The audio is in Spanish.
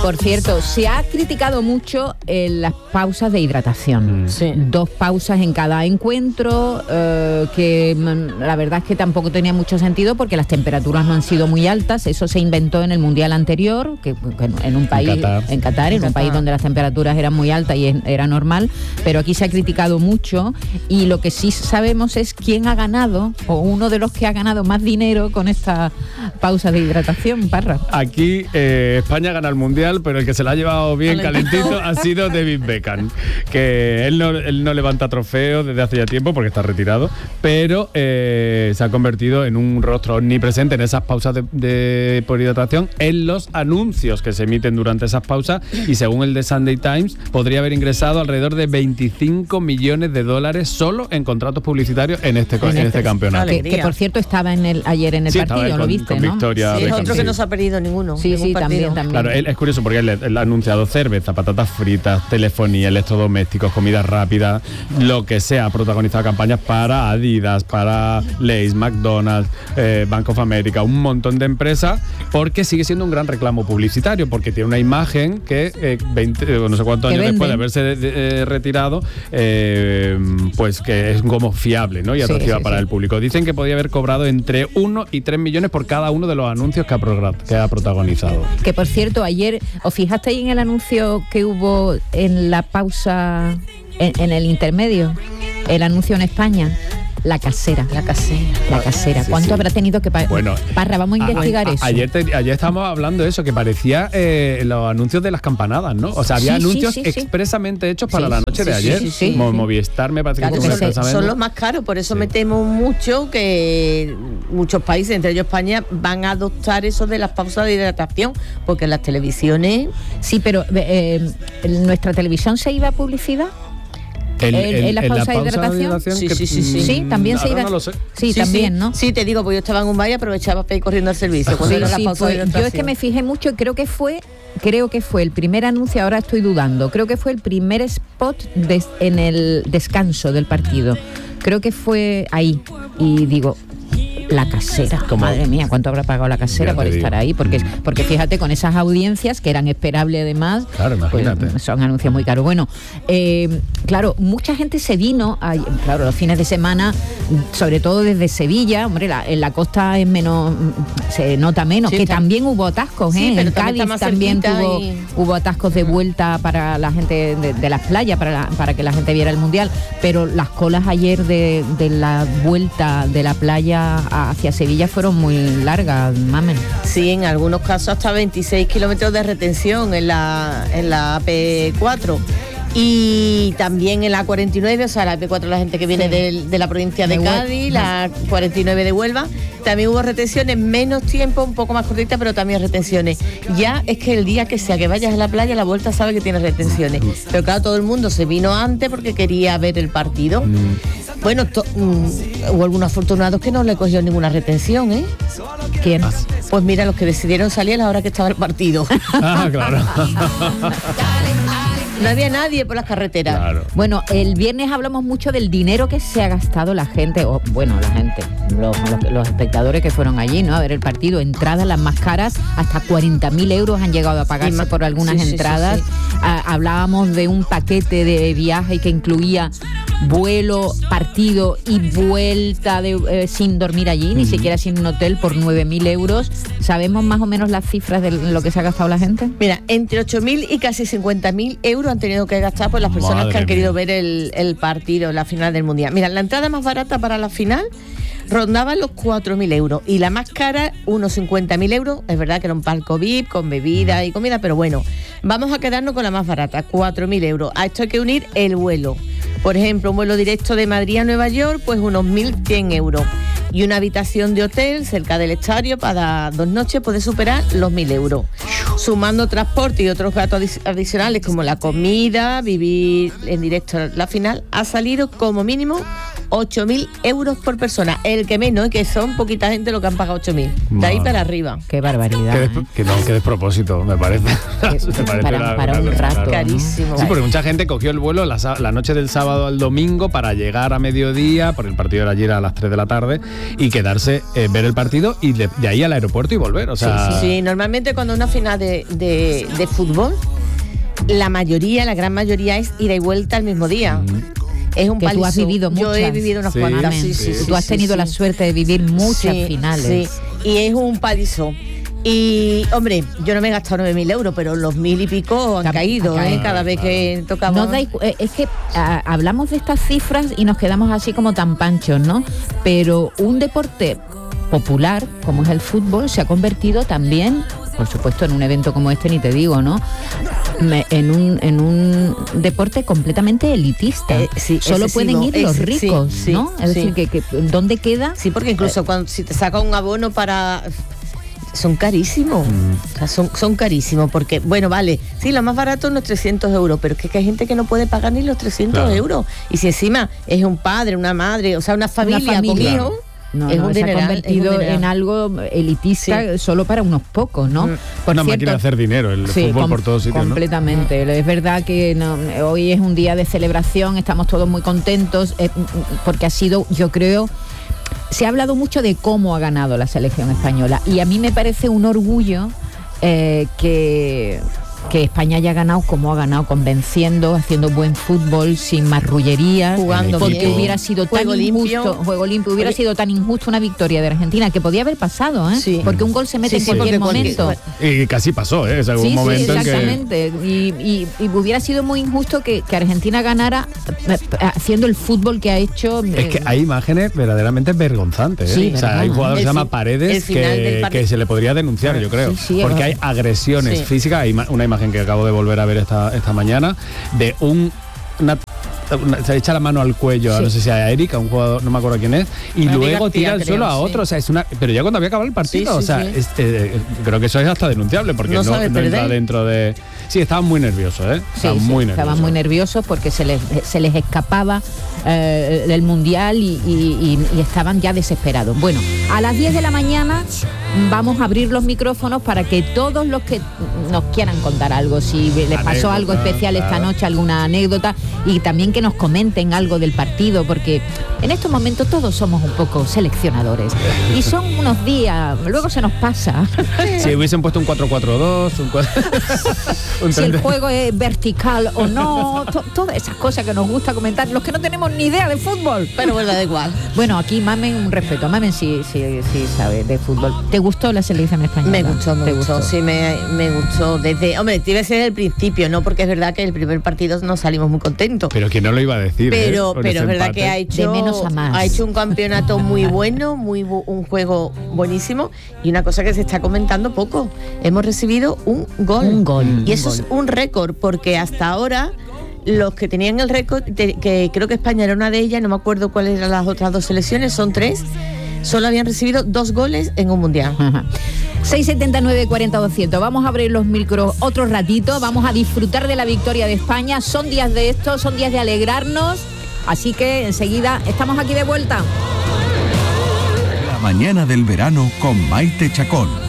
Por cierto, se ha criticado mucho las pausas de hidratación. Sí. 2 pausas en cada encuentro, que la verdad es que tampoco tenía mucho sentido porque las temperaturas no han sido muy altas. Eso se inventó en el Mundial anterior, que en un país, en Qatar, un país donde las temperaturas eran muy altas y era normal, pero aquí se ha criticado mucho, y lo que sí sabemos es quién ha ganado, o uno de los que ha ganado más dinero con esta pausa de hidratación, Parra. Aquí España gana el Mundial, pero el que se la ha llevado bien calentito ha sido David Beckham, que él no levanta trofeos desde hace ya tiempo porque está retirado, pero se ha convertido en un rostro omnipresente en esas pausas por hidratación, en los anuncios que se emiten durante esas pausas, y según el The Sunday Times podría haber ingresado alrededor de $25 millones solo en contratos publicitarios en este campeonato. Que por cierto estaba ayer en el partido, lo viste, con ¿no? Victoria. Sí, es otro que no se ha perdido ninguno. Sí, también. Claro, es curioso porque él ha anunciado cerveza, patatas fritas, telefonía, electrodomésticos, comida rápida, lo que sea. Ha protagonizado campañas para Adidas, para Lay's, McDonald's, Bank of America, un montón de empresas, porque sigue siendo un gran reclamo publicitario, porque tiene una imagen que 20, no sé cuántos años después de haberse retirado, pues que es como fiable, ¿no? Y atractiva para el público. Dicen que podía haber cobrado entre 1 y 3 millones por cada uno de los anuncios que ha protagonizado. Que por cierto, ayer, ¿os fijasteis en el anuncio que hubo en la pausa, en el intermedio? El anuncio en España. La casera. ¿Cuánto habrá tenido que pagar? Bueno, Parra, vamos a investigar eso. Ayer estábamos hablando de eso, que parecía los anuncios de las campanadas, ¿no? O sea, había anuncios expresamente hechos para la noche de ayer. Movistar me parece que son los más caros, por eso me temo mucho que muchos países, entre ellos España, van a adoptar eso de las pausas de hidratación, porque en las televisiones... Sí, pero ¿nuestra televisión se iba a publicidad? ¿En la pausa de hidratación? Sí, también se iba. No lo sé. Sí, también, ¿no? Sí, te digo, pues yo estaba en un bar y aprovechaba para ir corriendo al servicio. Yo es que me fijé mucho y creo que fue el primer anuncio, ahora estoy dudando, creo que fue el primer spot en el descanso del partido. Creo que fue ahí. Y digo, la casera, madre mía, ¿cuánto habrá pagado la casera por estar ahí? Porque fíjate, con esas audiencias que eran esperables además, claro, imagínate. Pues, son anuncios muy caros. Bueno, claro, mucha gente se vino, claro, los fines de semana, sobre todo desde Sevilla, hombre, en la costa es menos, se nota menos, que también hubo atascos, en Cádiz también hubo atascos de vuelta para la gente de las playas, para que la gente viera el Mundial, pero las colas ayer de la vuelta de la playa hacia Sevilla fueron muy largas, mamen. Sí, en algunos casos hasta 26 kilómetros de retención en la AP4. Y también en la 49, o sea, la AP4, la gente que viene de la provincia de Cádiz, la 49 de Huelva, también hubo retenciones, menos tiempo, un poco más cortita, pero también retenciones. Ya es que el día que sea que vayas a la playa, la vuelta sabe que tiene retenciones. Pero claro, todo el mundo se vino antes porque quería ver el partido. Bueno, hubo algunos afortunados que no le cogió ninguna retención, ¿eh? ¿Quién? Pues mira, los que decidieron salir a la hora que estaba el partido. Claro. No había nadie por las carreteras. Claro. Bueno, el viernes hablamos mucho del dinero que se ha gastado la gente, los espectadores que fueron allí, ¿no? A ver el partido. Entradas las más caras, hasta 40.000 euros han llegado a pagarse por algunas entradas. Hablábamos de un paquete de viaje que incluía vuelo, partido y vuelta sin dormir allí, ni siquiera sin un hotel, por 9.000 euros. ¿Sabemos más o menos las cifras de lo que se ha gastado la gente? Mira, entre 8.000 y casi 50.000 euros han tenido que gastar pues las personas que han querido ver el partido, la final del Mundial. Mira, la entrada más barata para la final rondaba los 4.000 euros y la más cara, unos 50.000 euros. Es verdad que era un palco VIP con bebida y comida, pero bueno, vamos a quedarnos con la más barata, 4.000 euros. A esto hay que unir el vuelo. Por ejemplo, un vuelo directo de Madrid a Nueva York, pues unos 1.100 euros. Y una habitación de hotel cerca del estadio para 2 noches puede superar los 1.000 euros. Sumando transporte y otros gastos adicionales como la comida, vivir en directo la final, ha salido como mínimo 8.000 euros por persona. El que menos, que son poquita gente lo que han pagado 8.000. De ahí para arriba. Qué barbaridad. Qué despropósito, me parece. Para un rato. Carísimo. Sí, porque mucha gente cogió el vuelo la noche del sábado al domingo para llegar a mediodía, porque el partido era ayer a las 3 de la tarde, y quedarse, ver el partido y de ahí al aeropuerto y volver. O sea, Sí, normalmente cuando una final de fútbol, la gran mayoría es ida y vuelta al mismo día. Es un que palizo. tú has vivido muchas. Yo he vivido unas cuantas. Tú has tenido la suerte de vivir muchas finales. Sí, y es un palizo. Y, hombre, yo no me he gastado 9.000 euros, pero los 1.000 y pico han caído, cada vez que tocamos. Es que hablamos de estas cifras y nos quedamos así como tan panchos, ¿no? Pero un deporte popular, como es el fútbol, se ha convertido también, por supuesto, en un evento como este, ni te digo, ¿no? En un deporte completamente elitista. Solo pueden ir los ricos, ¿no? Es decir, que ¿dónde queda? Sí, porque incluso si te saca un abono para... Son carísimos, o sea, son carísimos, porque, bueno, vale, sí, lo más barato es los 300 euros, pero es que hay gente que no puede pagar ni los 300 euros. Y si encima es un padre, una madre, o sea, una familia. Con hijos, se ha convertido en algo elitista solo para unos pocos, ¿no? Una máquina de hacer dinero, el fútbol por todos sitios, completamente. ¿No? Es verdad que hoy es un día de celebración, estamos todos muy contentos, porque ha sido, yo creo... Se ha hablado mucho de cómo ha ganado la selección española y a mí me parece un orgullo que España haya ganado como ha ganado, convenciendo, haciendo buen fútbol, sin marrullerías, jugando porque bien. Hubiera sido tan injusto, juego limpio, hubiera sido tan injusto una victoria de Argentina, que podía haber pasado, porque un gol se mete en cualquier momento. Y casi pasó, es algún momento exactamente. Y hubiera sido muy injusto que Argentina ganara haciendo el fútbol que ha hecho. Es que hay imágenes verdaderamente vergonzantes, Sí, o sea, hay jugadores que se llama Paredes que se le podría denunciar, yo creo, porque hay agresiones físicas. Hay una imagen que acabo de volver a ver esta mañana de se echa la mano al cuello, no sé si a Erika, un jugador, no me acuerdo quién es, y luego tira al suelo a otro, o sea, pero ya cuando había acabado el partido, creo que eso es hasta denunciable, porque no entra dentro de... Sí, estaban muy nerviosos, estaban muy nerviosos porque se les escapaba el Mundial y estaban ya desesperados. Bueno, a las 10 de la mañana vamos a abrir los micrófonos para que todos los que nos quieran contar algo, si les pasó algo especial esta noche, alguna anécdota, y también que nos comenten algo del partido, porque en estos momentos todos somos un poco seleccionadores y son unos días, luego se nos pasa. Si hubiesen puesto un 4-4-2, si el juego es vertical o no, todas esas cosas que nos gusta comentar, los que no tenemos ni idea de fútbol. Pero bueno, da igual. Bueno, aquí Mamen, un respeto. Mamen sí sabe de fútbol. ¿Te gustó la selección española? Me gustó. Sí, me gustó desde... Hombre, te iba a ser el principio, ¿no? Porque es verdad que el primer partido nos salimos muy contentos. Pero que no lo iba a decir, pero es verdad que ha hecho... De menos a más. Ha hecho un campeonato muy bueno, un juego buenísimo, y una cosa que se está comentando poco. Hemos recibido un gol. Y eso es un récord, porque hasta ahora... Los que tenían el récord, que creo que España era una de ellas, no me acuerdo cuáles eran las otras dos selecciones, son 3, solo habían recibido 2 goles en un mundial. 679 40 200. Vamos a abrir los micros otro ratito, vamos a disfrutar de la victoria de España. Son días de esto, son días de alegrarnos, así que enseguida estamos aquí de vuelta. La mañana del verano con Maite Chacón.